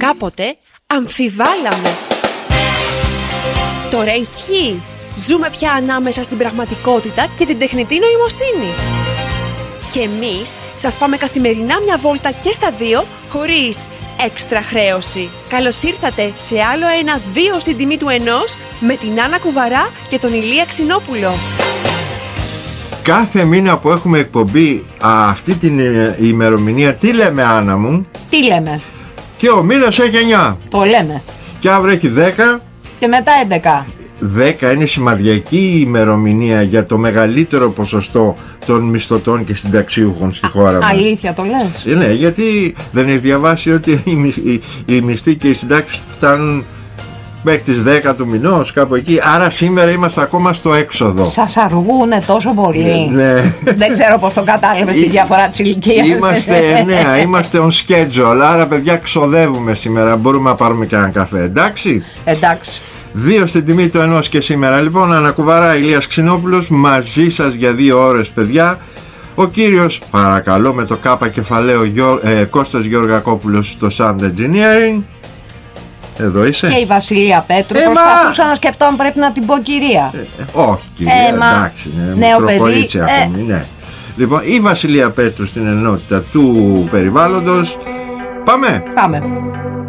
κάποτε αμφιβάλαμε. Τώρα ισχύει. Ζούμε πια ανάμεσα στην πραγματικότητα και την τεχνητή νοημοσύνη. Και εμείς σας πάμε καθημερινά μια βόλτα και στα δύο, χωρίς έξτρα χρέωση. Καλώς ήρθατε σε άλλο ένα 2 στην τιμή του 1 με την Άννα Κουβαρά και τον Ηλία Ξινόπουλο. Κάθε μήνα που έχουμε εκπομπή αυτή την ημερομηνία, τι λέμε, Άννα μου? Τι λέμε? Και ο μήνας έχει 9. Το λέμε. Και αύριο έχει 10. Και μετά 11. 10 είναι σημαδιακή ημερομηνία για το μεγαλύτερο ποσοστό των μισθωτών και συνταξιούχων στη χώρα μας. Αλήθεια το λες? Ναι, γιατί δεν έχει διαβάσει ότι οι μισθοί και οι συντάξεις φτάνουν μέχρι τις 10 του μηνός, κάπου εκεί. Άρα σήμερα είμαστε ακόμα στο έξοδο. Σας αργούνε τόσο πολύ. Ναι. Δεν ξέρω πώς το κατάλαβες τη διαφορά της ηλικίας. Είμαστε 9, είμαστε on schedule. Άρα παιδιά ξοδεύουμε σήμερα. Μπορούμε να πάρουμε και έναν καφέ, εντάξει? Εντάξει. 2 στην τιμή του 1 και σήμερα. Λοιπόν, Άννα Κουβαρά, Ηλίας Ξινόπουλος, μαζί σας για 2 ώρες, παιδιά. Ο κύριος, παρακαλώ, με το κάπα κεφαλαίο, Κώστας Γεωργακόπουλος στο Sound Engineering. Εδώ είσαι. Και η Βασιλεία Πέτρου. Προσπαθούσα να σκεφτώ αν πρέπει να την πω κυρία. Όχι κυρία, εντάξει, νέο μικρό παιδί, κορίτσι ακόμη, ναι. Λοιπόν, η Βασιλεία Πέτρου στην ενότητα του περιβάλλοντος. Πάμε.